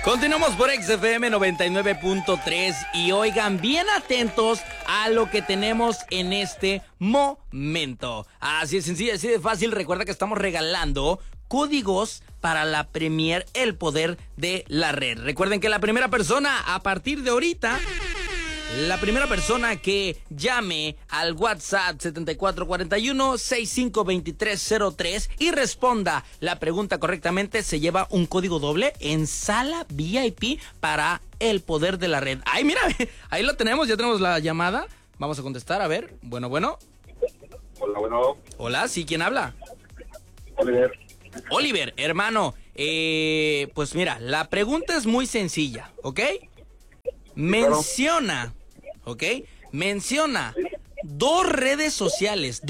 Continuamos por XFM 99.3 y oigan, bien atentos a lo que tenemos en este momento. Así de sencillo, así de fácil. Recuerda que estamos regalando códigos para la Premier El Poder de la Red. Recuerden que la primera persona, a partir de ahorita, la primera persona que llame al WhatsApp 7441-652303 y responda la pregunta correctamente se lleva un código doble en sala VIP para El Poder de la Red. Ay, mira, ahí lo tenemos, ya tenemos la llamada. Vamos a contestar, a ver. Bueno. Hola, bueno. Hola, ¿sí? ¿Quién habla? Oliver, hermano. Pues mira, la pregunta es muy sencilla, ¿ok? Menciona dos redes sociales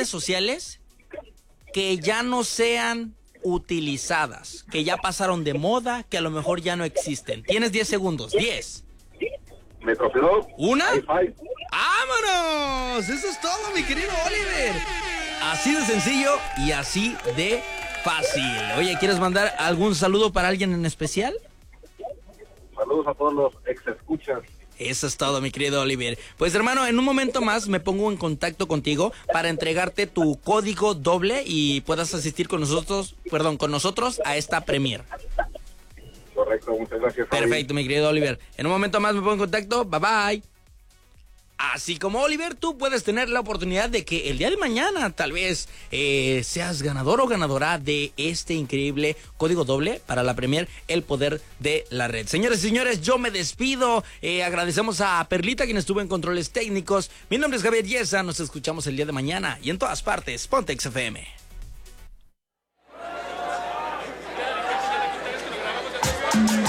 que ya no sean utilizadas, que ya pasaron de moda, que a lo mejor ya no existen. Tienes 10 segundos. 10. Metroflog. ¿Una? Hi-Fi. ¡Vámonos! Eso es todo, mi querido Oliver. Así de sencillo y así de fácil. Oye, ¿quieres mandar algún saludo para alguien en especial? Saludos a todos los ex-escuchas. Eso es todo, mi querido Oliver. Pues, hermano, en un momento más me pongo en contacto contigo para entregarte tu código doble y puedas asistir con nosotros a esta premier. Correcto, muchas gracias. Perfecto, mi querido Oliver. En un momento más me pongo en contacto. Bye, bye. Así como Oliver, tú puedes tener la oportunidad de que el día de mañana tal vez seas ganador o ganadora de este increíble código doble para la Premier El Poder de la Red. Señores y señores, yo me despido. Agradecemos a Perlita, quien estuvo en controles técnicos. Mi nombre es Javier Yesa. Nos escuchamos el día de mañana y en todas partes. Ponte XFM.